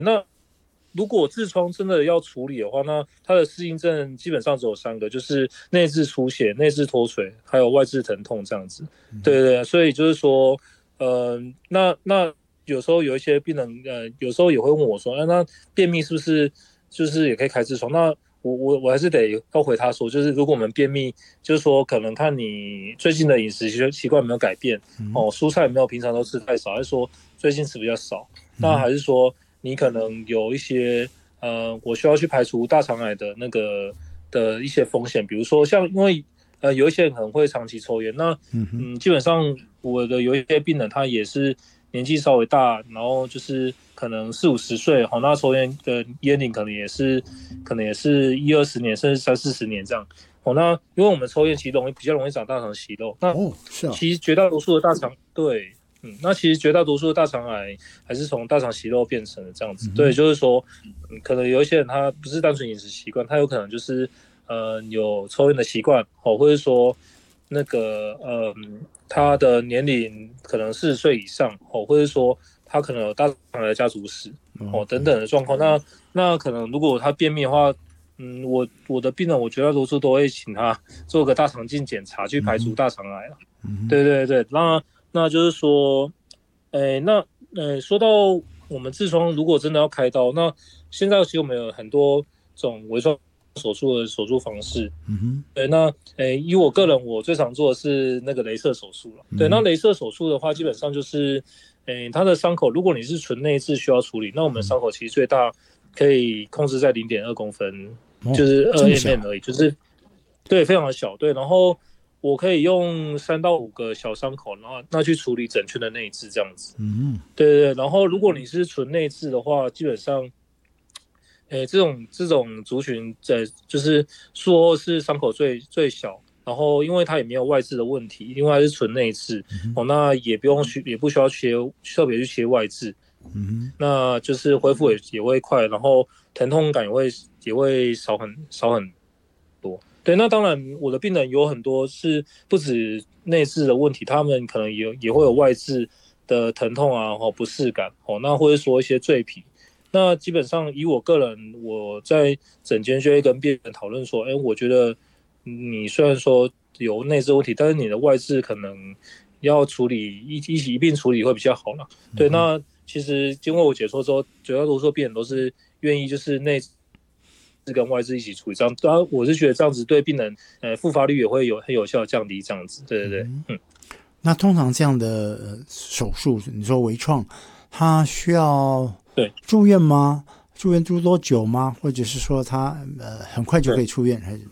那如果痔疮真的要处理的话，那它的适应症基本上只有3个，就是内痔出血、内痔脱垂，还有外痔疼痛这样子。对对对，所以就是说，那有时候有一些病人，有时候也会问我说，那便秘是不是就是也可以开痔疮？那我还是得要回他说，就是如果我们便秘，就是说可能看你最近的饮食习惯有没有改变，蔬菜有没有平常都吃太少，还是说最近吃比较少，那还是说你可能有一些我需要去排除大肠癌的的一些风险，比如说像因为有一些人可能会长期抽烟，那基本上我的有一些病人他也是年纪稍微大，然后就是可能40-50岁，好，那抽烟的烟龄可能也是10-20年，甚至30-40年这样。哦，那因为我们抽烟其实比较容易长大肠息肉，那是啊， 其实绝大多数的大肠对。那其实绝大多数的大肠癌还是从大肠息肉变成的这样子。对，就是说，可能有一些人他不是单纯饮食习惯，他有可能就是有抽烟的习惯，或者说那个他的年龄可能40岁以上，或者说他可能有大肠癌的家族史，等等的状况。那可能如果他便秘的话，我的病人我绝大多数都会请他做个大肠镜检查，去排除大肠癌了。对对对，那就是说，说到我们痔疮，如果真的要开刀，那现在其实我们有很多种微创手术的手术方式。对，那以我个人，我最常做的是那个雷射手术了。对，那雷射手术的话，基本上就是，它的伤口，如果你是纯内痔需要处理，那我们伤口其实最大可以控制在0.2公分，就是2mm而已，就是对，非常的小。对，然后我可以用3到5个小伤口，然后那去处理整圈的内痔这样子。对对对。然后如果你是纯内痔的话，基本上，这种族群就是术后是伤口最小，然后因为它也没有外痔的问题，因为它是纯内痔，那也不需要特别去切外痔，那就是恢复也会快，然后疼痛感也会少很多。对，那当然我的病人有很多是不止内痔的问题，他们可能也会有外痔的疼痛啊，不适感，那或者说一些赘皮。那基本上以我个人，我在诊间就会跟病人讨论说，我觉得你虽然说有内痔问题，但是你的外痔可能要处理一并处理会比较好了。对，那其实经过我解说之后，绝大多数病人都是愿意就是内痔跟外痔一起处理，这样，当然我是觉得这样子对病人复发率也会很有效的降低，这样子。对对对。 那通常这样的手术，你说微创，它需要住院吗？住院住多久吗？或者是说他很快就可以出院？还是？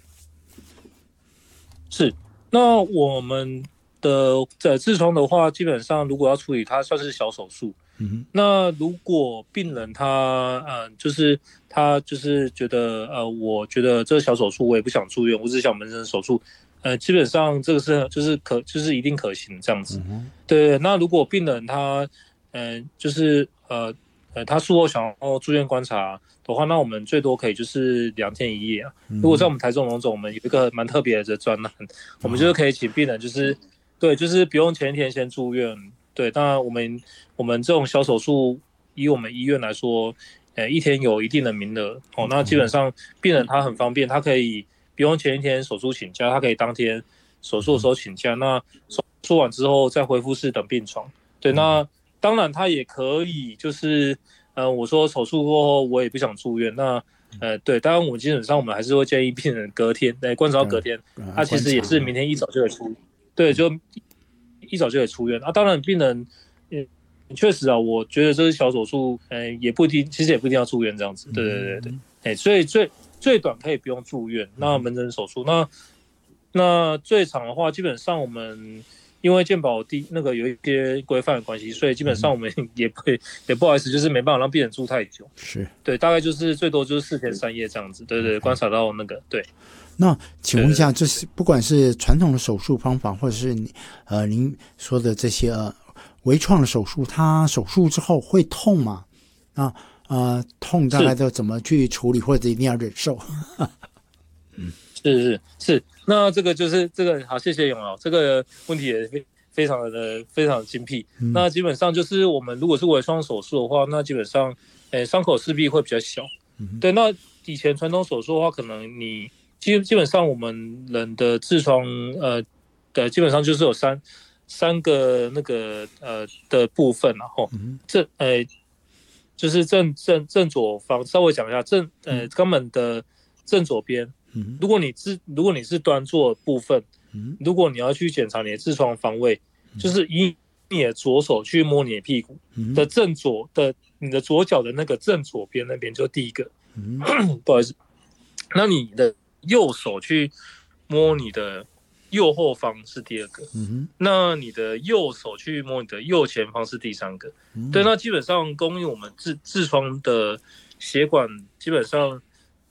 是，那我们的痔疮的话，基本上如果要处理，它算是小手术。那如果病人他就是觉得我觉得这个小手术我也不想住院，我只想门诊手术，基本上这个就是一定可行这样子。对，那如果病人他他术后想要住院观察的话，那我们最多可以就是2天1夜啊。如果在我们台中荣总，我们有一个蛮特别的专案，我们就是可以请病人就是不用前一天先住院。对，当然我们这种小手术，以我们医院来说，一天有一定的名额，那基本上病人他很方便，他可以不用前一天手术请假，他可以当天手术的时候请假，那手术完之后再恢复室等病床。对，那当然他也可以就是我说手术过后我也不想住院，那对，当然我基本上我们还是会建议病人隔天观察到隔天，他其实也是明天一早就可以出，对，就一早就可以出院。当然病人确实啊，我觉得这是小手术，也不一定，其实也不一定要住院这样子。对对对对，所以最短可以不用住院。那门诊手术，那最长的话，基本上我们因为健保有一些规范的关系，所以基本上我们也不好意思，就是没办法让病人住太久。 是， 对，大概就是最多就是4天3夜这样子。对对，观察到对。 那请问一下，这是不管是传统的手术方法，或者是您说的这些微创的手术，它手术之后会痛吗？痛大概都怎么去处理，或者一定要忍受？是， 那这个就是这个好，谢谢永豪，这个问题也非非常的精辟。那基本上就是我们如果是微创手术的话，那基本上伤口势必会比较小。对，那以前传统手术的话，可能你基本上我们人的痔疮基本上就是有三个那个的部分，然后就是正左方，稍微讲一下肛门的正左边。如果你是端坐的部分，如果你要去检查你的痔疮方位，就是以你的左手去摸你的屁股的正左的你的左脚的那个正左边那边就第一个，不好意思，那你的右手去摸你的右后方是第二个，那你的右手去摸你的右前方是第三个。对，那基本上供应我们痔疮的血管，基本上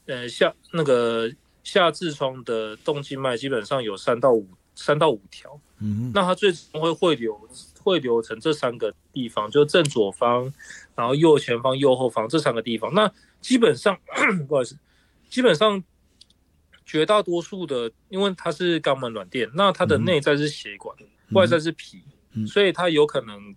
下痔疮的动静脉基本上有3到5条，那它最终会汇流成这3个地方，就正左方，然后右前方、右后方这3个地方。那基本上不好意思，基本上绝大多数的，因为它是肛门软垫，那它的内在是血管，外在是皮，所以它有可能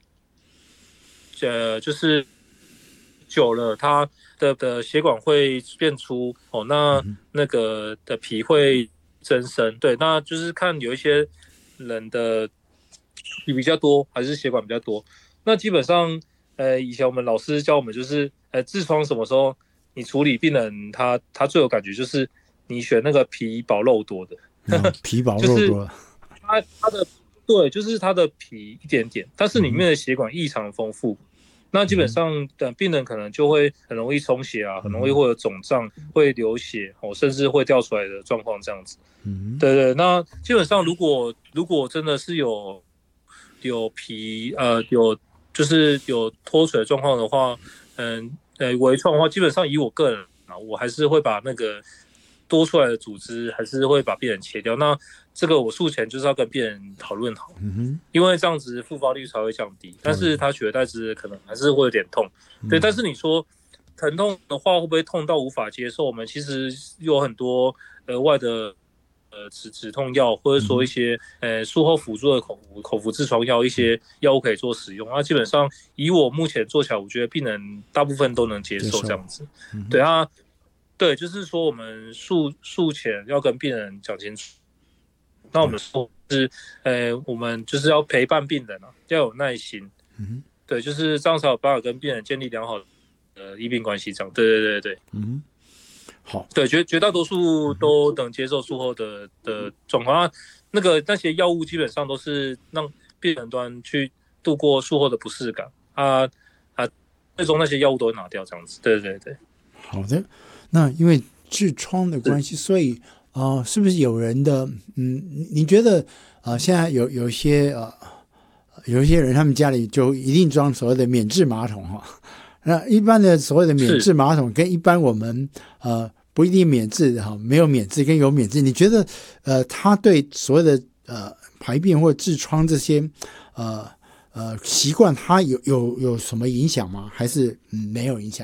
就是久了，它的血管会变粗那个的皮会增生。对，那就是看有一些人的皮比较多，还是血管比较多。那基本上，以前我们老师教我们就是，痔疮什么时候你处理病人他最有感觉就是你选那个皮薄肉多的， 皮薄肉多， 它的对，就是它的皮一点点，但是里面的血管异常丰富。那基本上病人可能就会很容易充血啊，很容易会有肿胀，会流血，甚至会掉出来的状况这样子。对对，那基本上如果真的是有皮就是有脱水的状况的话，微创的话，基本上以我个人啊，我还是会把那个多出来的组织还是会把病人切掉。那这个我术前就是要跟病人讨论好，因为这样子复发率才会降低。但是他取而代之可能还是会有点痛，对。但是你说疼痛的话，会不会痛到无法接受？我们其实有很多额外的止痛药，或者说一些术后辅助的口服痔疮药，一些药物可以做使用。那基本上以我目前做起来，我觉得病人大部分都能接受这样子。对啊。对，就是说我们术前要跟病人讲清楚。那我们说是，我们就是要陪伴病人啊，要有耐心。对，就是这样才有办法跟病人建立良好的医病关系。这样，对。 好。 对，绝大多数都能接受术后的状况。那些药物基本上都是让病人端去度过术后的不适感最终那些药物都会拿掉这样子。对。 好的。那因为痔疮的关系，所以是不是有人的你觉得现在有一些人他们家里就一定装所谓的免治马桶哈？那一般的所谓的免治马桶跟一般我们不一定免治哈，没有免治跟有免治，你觉得它对所谓的排便或者痔疮这些习惯，它有什么影响吗？还是没有影响？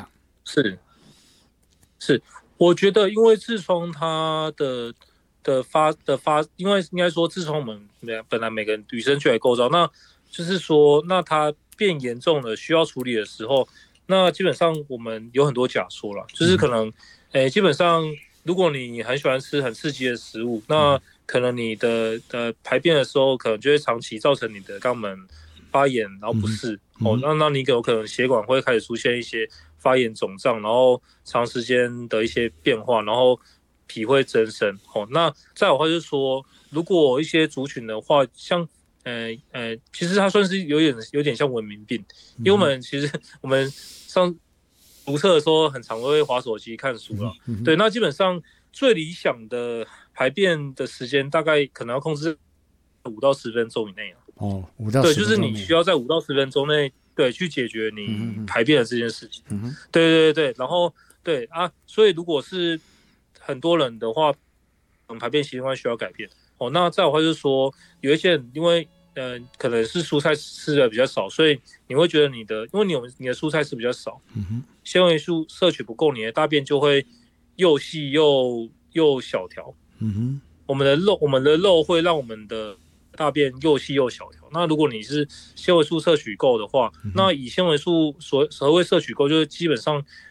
是，我觉得因为痔疮它的发，因为应该说痔疮我们本来每个与生俱来构造，那就是说，那它变严重了需要处理的时候，那基本上我们有很多假说啦，就是可能，基本上如果你很喜欢吃很刺激的食物，那可能你的排便的时候，可能就会长期造成你的肛门发炎，然后不适，那你有可能血管会开始出现一些发炎肿胀，然后长时间的一些变化，然后皮会增生。那再有的话就是说，如果一些族群的话，像其实它算是有点像文明病，因为我们其实我们上读册的时候很常会滑手机看书了，对，那基本上最理想的排便的时间大概可能要控制5到10分钟以内 5到10分钟内， 对，就是你需要在5到10分钟内对去解决你排便的这件事情。对，然后对啊，所以如果是很多人的话，排便习惯需要改变。那再有的话就是说，有一些人因为可能是蔬菜吃的比较少，所以你会觉得因为你的蔬菜吃比较少，纤维素摄取不够，你的大便就会又细又小条。我们的肉会让我们的大便又细又小条。那如果你是纤维素摄取够的话，那以纤维素所谓摄取够，就是基本上